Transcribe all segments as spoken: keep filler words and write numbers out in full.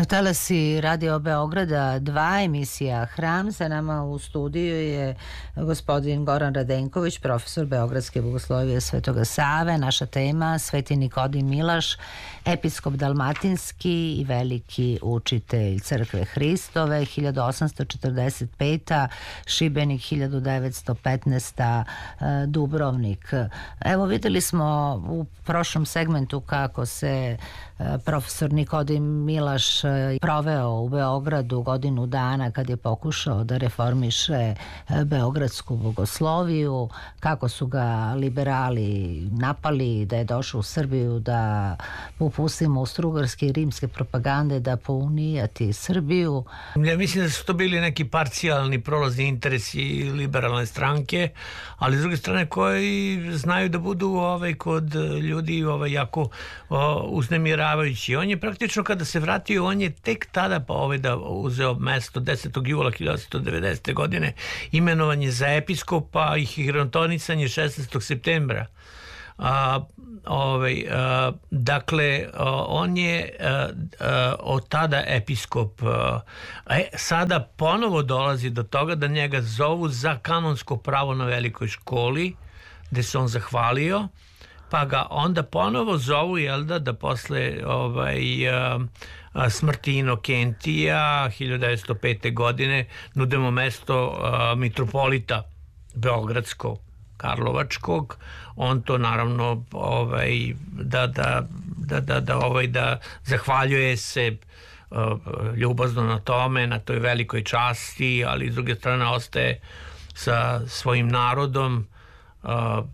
Talasi Radio Beograda dva, emisija Hram. Sa nama u studiju je gospodin Goran Radenković, profesor Beogradske bogoslovije Svetoga Save. Naša tema Sveti Nikodim Milaš, episkop dalmatinski i veliki učitelj Crkve Hristove, hiljadu osamsto četrdeset peta Šibenik, hiljadu devetsto petnaesta Dubrovnik. Evo, videli smo u prošlom segmentu kako se profesor Nikodim Milaš proveo u Beogradu godinu dana kad je pokušao da reformiše beogradsku bogosloviju, kako su ga liberali napali da je došao u Srbiju da popustimo u strugarske i rimske propagande, da pounijati Srbiju. Ja mislim da su to bili neki parcijalni prolazni interesi liberalne stranke, ali s druge strane koji znaju da budu ovaj, kod ljudi ovaj, jako o, uznemiravajući. On je praktično kada se vratio, on je tek tada pa ovaj da uzeo mesto desetog jula hiljadu osamsto devedesete godine, imenovanje za episkopa i hijerontonicanje šesnaestog septembra. A, ovaj, a, dakle a, on je a, a, od tada episkop. A, e, sada ponovo dolazi do toga da njega zovu za kanonsko pravo na velikoj školi, gde se on zahvalio, pa ga onda ponovo zovu, jel da, da posle ovaj, a, a, smrti Inokentija hiljadu devetsto pete godine nudemo mesto a, mitropolita beogradskog, karlovačkog. On to naravno ovaj, da, da, da, da, da, ovaj, da zahvaljuje se uh, ljubazno na tome, na toj velikoj časti, ali s druge strane ostaje sa svojim narodom, uh,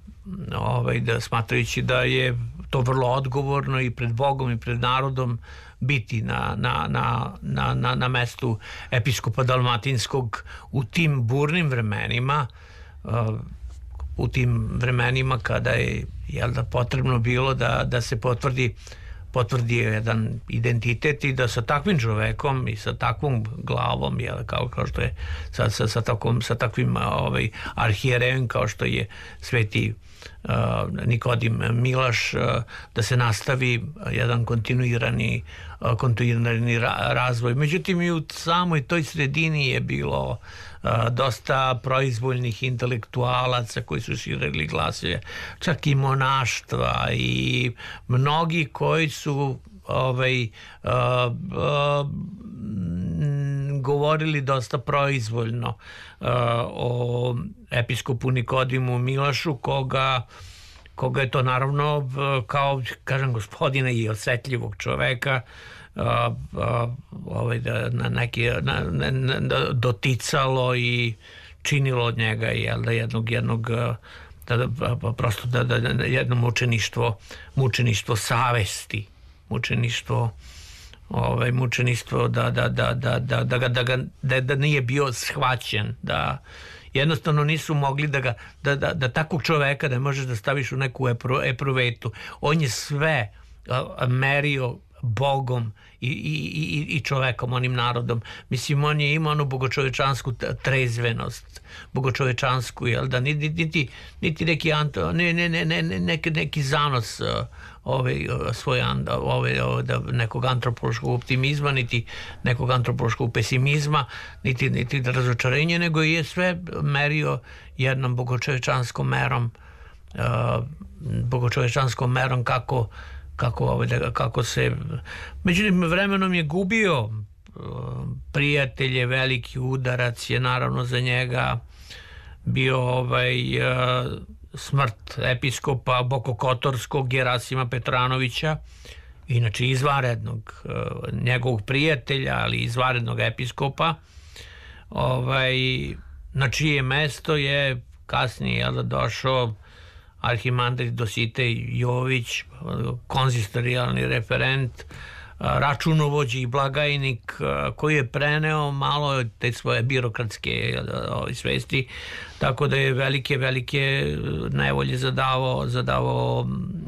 ovaj, da, smatrajući da je to vrlo odgovorno i pred Bogom i pred narodom biti na, na, na, na, na, na mestu episkopa dalmatinskog u tim burnim vremenima, uh, u tim vremenima kada je, jel da, potrebno bilo da, da se potvrdi potvrdi jedan identitet i da sa takvim čovekom i sa takvom glavom, jel, kao, kao što je sa, sa, sa, takom, sa takvim ovaj, arhijerejem kao što je sveti uh, Nikodim Milaš, uh, da se nastavi jedan kontinuirani, uh, kontinuirani ra, razvoj. Međutim, i u samoj toj sredini je bilo Uh, dosta proizvoljnih intelektualaca koji su širili glasove, čak i monaštva i mnogi koji su ovaj, uh, uh, govorili dosta proizvoljno uh, o episkopu Nikodimu Milašu, koga koga je to naravno kao, kažem, gospodina i osetljivog čoveka Uh, uh, ovaj, da, na neki, na, na, na, doticalo i činilo od njega, jel, da jednog, jednog da, da, prosto da, da, jedno mučeništvo, mučeništvo savesti, mučeništvo ovaj, mučeništvo da, da, da, da, da, da, da, da, da, da nije bio shvaćen, da jednostavno nisu mogli da ga, da, da, da takvog čoveka da možeš da staviš u neku epru, epruvetu. On je sve uh, merio Bogom i, i, i, i čovekom, onim narodom. Mislim, on je imao onu bogočovečansku trezvenost, bogočovečansku, jel da, niti, niti, niti neki, anto, ne, ne, ne, ne, neki, neki zanos ovaj, svoj, ovaj, ovaj, nekog antropološkog optimizma, niti nekog antropološkog pesimizma, niti, niti razočarenje, nego je sve merio jednom bogočovečanskom merom, uh, bogočovečanskom merom kako Kako, kako se, međutim vremenom je gubio prijatelje, veliki udarac je naravno za njega bio ovaj, smrt episkopa Bokokotorskog Gerasima Petranovića, inače izvanrednog njegovog prijatelja, ali izvanrednog episkopa, ovaj, na čije mesto je kasnije jel, došao arhimandrit Dositej Jović, konzistorijalni referent, računovođi i blagajnik, koji je preneo malo te svoje birokratske svesti, tako da je velike, velike nevolje zadavao, zadavao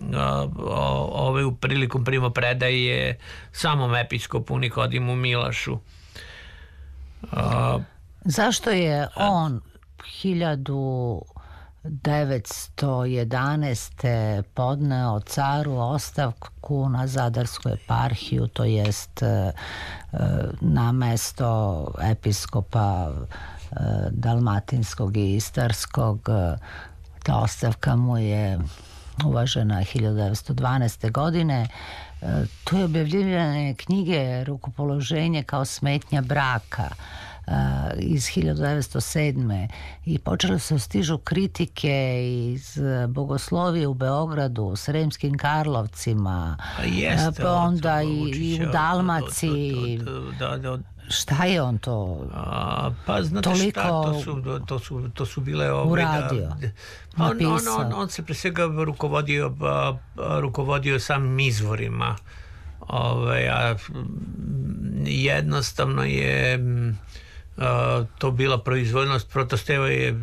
ove u prilikom primopredaje samom episkopu Nikodimu Milašu. Zašto je on hiljadu devetsto jedanaeste. podneo caru ostavku na Zadarsku eparhiju, to jest na mesto episkopa Dalmatinskog i Istarskog. Ta ostavka mu je uvažena hiljadu devetsto dvanaeste. godine. Tu je objavljivanje knjige Rukopoloženje kao smetnja braka iz hiljadu devetsto sedme. i počele se stižu kritike iz bogoslovije u Beogradu, u Sremskim Karlovcima, jeste, pa onda od, i, i u Dalmaciji. Da, da, šta je on to A, pa znate toliko šta, to su, to su, to su bile ove, uradio, da, on, on, on, on se pre svega rukovodio, a, rukovodio samim izvorima. Ove, a, jednostavno je a, to bila proizvoljnost. Protosteva je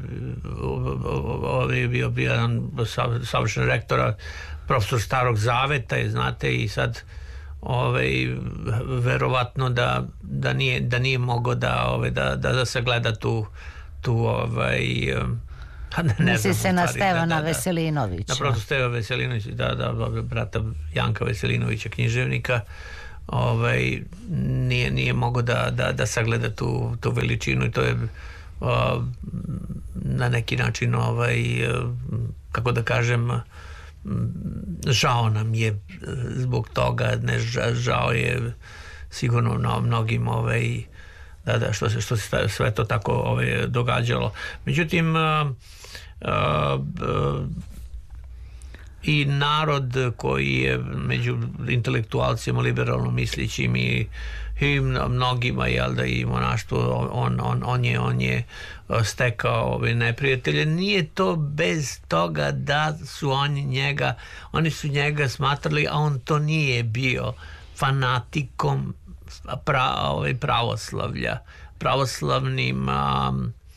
bio jedan savršen rektora, profesor Starog Zaveta je, znate, i sad ovaj verovatno da da nije da nije mogao da ovaj da da da se gleda tu tu ovaj ne misli se na Stevana da, da, Veselinovića. Naprosto Steva Veselinović, da, da, brata Janka Veselinovića, književnika, ovaj nije nije mogao da da da sagleda tu tu veličinu i to je o, na neki način ovaj kako da kažem, žao nam je zbog toga, ne, žao je sigurno na mnogim ovaj, da, da, što se, što se sve to tako ovaj, događalo. Međutim, a, a, a, i narod koji je među intelektualcima, liberalno mislićim i, i mnogima, jel da, i monaštvo, on, on, on je on je stekao ove neprijatelje. Nije to bez toga da su oni njega oni su njega smatrali, a on to nije bio, fanatikom pra, ove, pravoslavlja, pravoslavnim a,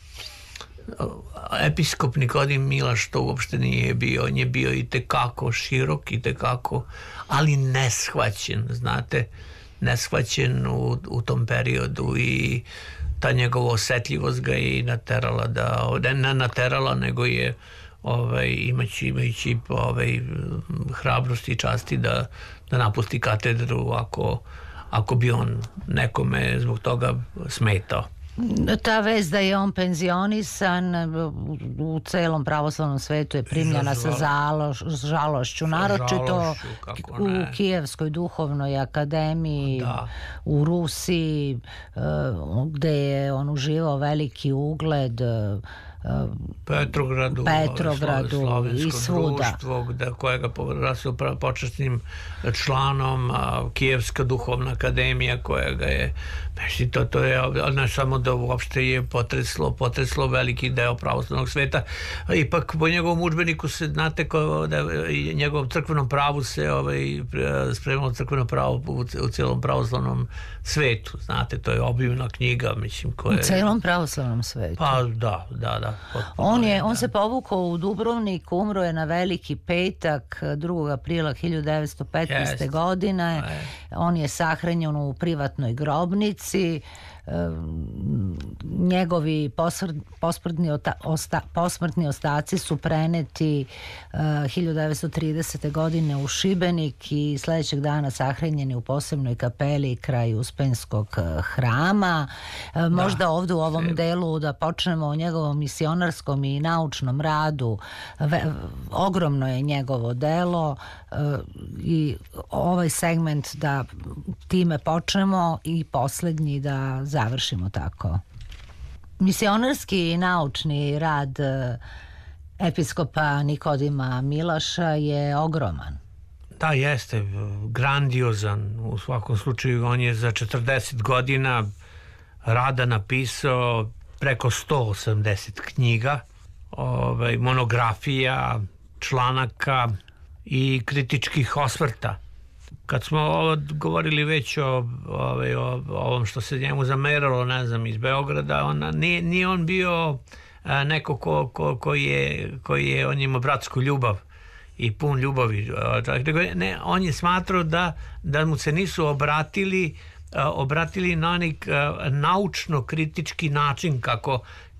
episkop Nikodim Milaš to uopšte nije bio. On je bio i tekako širok, i tekako, ali neshvaćen, znate, neshvaćen u, u tom periodu, i ta njegova osetljivost ga je i naterala da, ne naterala, nego je ovaj, imajući, imajući ovaj, hrabrosti i časti da, da napusti katedru ako, ako bi on nekome zbog toga smetao. Ta vez da je on penzionisan u celom pravoslavnom svetu je primljena sa zaloš, žalošću, naročito u Kijevskoj duhovnoj akademiji, da, u Rusiji, gde je on uživao veliki ugled, Petrogradu, Petrogradu i svuda, društvo, da, kojega proglasio počasnim članom, a, Kijevska duhovna akademija kojega je, znači, to, to je ne samo da uopšte je potreslo, potreslo veliki deo pravoslavnog sveta. Ipak po njegovom udžbeniku se, znate, ko, da i njegovom crkvenom pravu se ovaj, spremalo crkveno pravo u, u celom pravoslavnom svetu, znate, to je obimna knjiga, mislim, koja je... U celom pravoslavnom svetu? Pa da, da, da. On, je, on se povukao u Dubrovnik, umro je na Veliki petak drugog aprila hiljadu devetsto petnaeste. Yes. godine. On je sahranjen u privatnoj grobnici. Njegovi posmrtni, osta, posmrtni ostaci su preneti uh, hiljadu devetsto tridesete. godine u Šibenik i sledećeg dana sahranjeni u posebnoj kapeli kraj Uspenskog hrama. Uh, možda da, ovdje u ovom se... delu da počnemo o njegovom misionarskom i naučnom radu. Ve, ogromno je njegovo delo uh, i ovaj segment da time počnemo i poslednji da završimo tako. Misionarski i naučni rad episkopa Nikodima Milaša je ogroman. Da, jeste, grandiozan. U svakom slučaju on je za četrdeset godina rada napisao preko sto osamdeset knjiga, ovaj, monografija, članaka i kritičkih osvrta. Kad smo govorili već o, o, o ovom što se njemu zameralo, ne znam, iz Beograda, on, nije, nije on bio a, neko ko, ko, ko, je, koji je, on ima bratsku ljubav i pun ljubavi. Ne, on je smatrao da, da mu se nisu obratili, a, obratili na onik naučno-kritički način kako,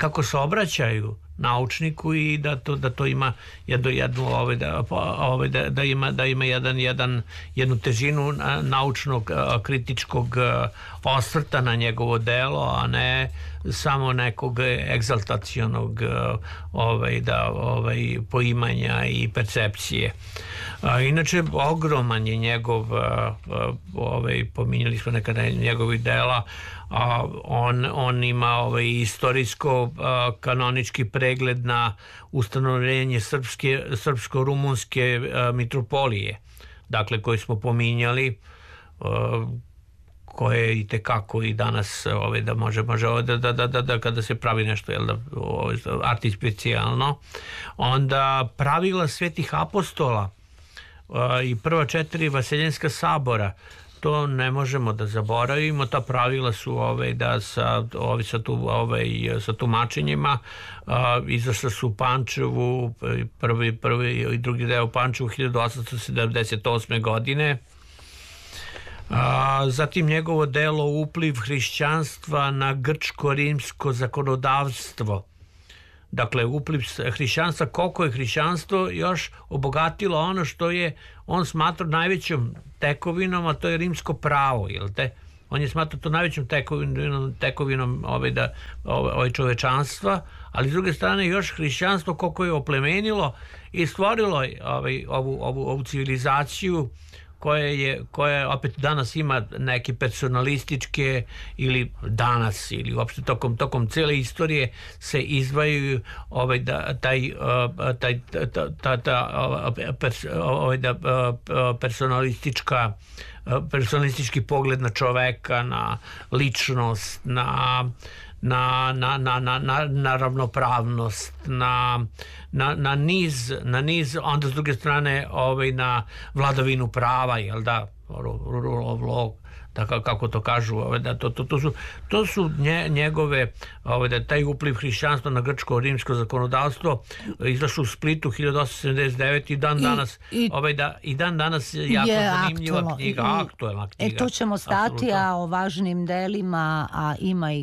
kako se obraćaju naučniku i da to da to ima jednu jednu ovaj da ovaj da, da ima da ima jedan jedan jednu težinu naučnog kritičkog osvrta na njegovo delo, a ne samo nekog egzaltacionog ovaj da ovaj poimanja i percepcije. A, inače ogroman je njegov ovaj pominjali smo nekada njegovih dela. A on, on ima ovaj istorijsko a, kanonički pregled na ustanovljenje srpske, srpsko-rumunske a, mitropolije, dakle koji smo pominjali, a, koje i tekako i danas ovaj, da može, može ovaj, da, da, da, da, kada se pravi nešto jel da, ovaj, arti specijalno, onda pravila svetih apostola a, i prva četiri vaseljenska sabora, to ne možemo da zaboravimo. Ta pravila su ovaj da sa ovi sa tu ovaj sa tumačenjima izašla su u Pančevu prvi prvi i drugi deo u Pančevu hiljadu osamsto sedamdeset osme godine. A, zatim njegovo delo Upliv hrišćanstva na grčko-rimsko zakonodavstvo. Dakle, upliv hrišćanstva, koliko je hrišćanstvo još obogatilo ono što je on smatrao najvećom tekovinom, a to je rimsko pravo, jel te? On je smatrao to najvećom tekovinom, tekovinom ove da, ove, ove čovečanstva, ali s druge strane još hrišćanstvo koliko je oplemenilo i stvorilo ovaj, ovu, ovu, ovu civilizaciju koja je, koja opet danas ima neke personalističke ili danas ili uopšte tokom, tokom cele istorije se izdvajaju ovaj, da, taj, taj, ta, ta, ta, pers, ovaj, da, personalistička personalistički pogled na čoveka, na ličnost, na na, na, na, na, na, na ravnopravnost, na, na, na niz, na niz, onda s druge strane ovaj, na vladavinu prava, jel da, rule of law, da kako to kažu, ovaj, da to, to, to su, to su nje, njegove, ovaj, da taj upliv hrišćanstva na grčko-rimsko zakonodavstvo izašao u Splitu hiljadu osamsto sedamdeset devete i dan danas, I, ovaj, da, i dan danas je jako je zanimljiva aktualno. knjiga, I, aktualna knjiga. E, to ćemo stati, absolutno. A o važnim delima, a ima ih